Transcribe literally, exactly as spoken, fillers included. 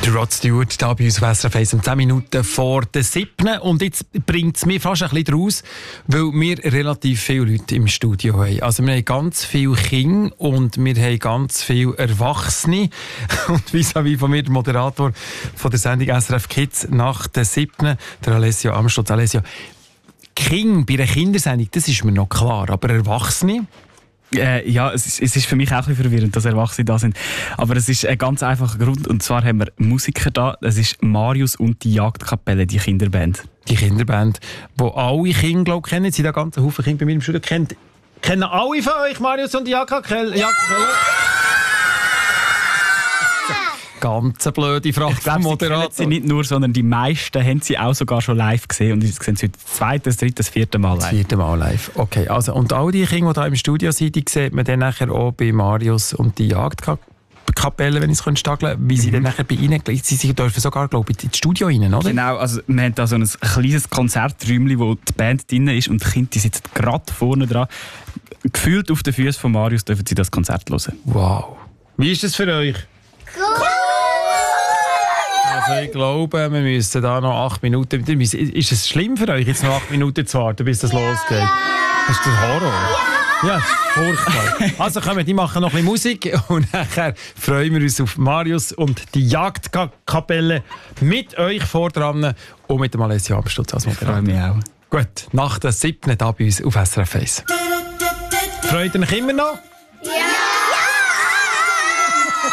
Rod Stewart hier bei uns auf S R F eins um zehn Minuten vor der siebten. Und jetzt bringt es mir fast ein bisschen raus, weil wir relativ viele Leute im Studio haben. Also wir haben ganz viele Kinder und wir haben ganz viele Erwachsene. Und vis-à-vis von mir, der Moderator von der Sendung S R F Kids nach der siebten, der Alessio Amstutz. Alessio, Kinder bei einer Kindersendung, das ist mir noch klar, aber Erwachsene? Äh, ja, es ist, es ist für mich auch ein bisschen verwirrend, dass Erwachsene da sind. Aber es ist ein ganz einfacher Grund. Und zwar haben wir Musiker da. Es ist Marius und die Jagdkapelle, die Kinderband. Die Kinderband, die alle Kinder, glaube ich, kennen. Sie haben einen ganzen Haufen Kinder bei mir im Studio. Kennt, kennen alle von euch Marius und die Jagdkapelle? Ja. Ganz eine blöde Frage vom Moderator. Sie nicht nur, sondern die meisten haben sie auch sogar schon live gesehen. Und jetzt sehen sie das zweite, das dritte, das vierte Mal live. Das vierte Mal live. Okay, also, und all die Kinder, die hier im Studio sind, die sieht man dann nachher auch bei Marius und die Jagdkapelle, wenn ich es stageln kann, wie sie mhm. dann nachher bei Ihnen, sie dürfen sogar, glaube ich, ins Studio rein, oder? Genau, also wir haben da so ein kleines Konzerträumchen, wo die Band drin ist und die Kinder die sitzen gerade vorne dran. Gefühlt auf den Füßen von Marius dürfen sie das Konzert hören. Wow. Wie ist das für euch? Cool! Also ich glaube, wir müssen da noch acht Minuten... Ist es schlimm für euch, jetzt noch acht Minuten zu warten, bis das losgeht? Das ist der Horror. Ja, ja, furchtbar. Also kommen, die machen noch ein bisschen Musik und nachher freuen wir uns auf Marius und die Jagdkapelle mit euch vordran und mit dem Alessio Amstutz als Moderator. Ich freue mich auch. Gut, nach der siebten hier bei uns auf S R F eins. Freut ihr euch immer noch? Ja!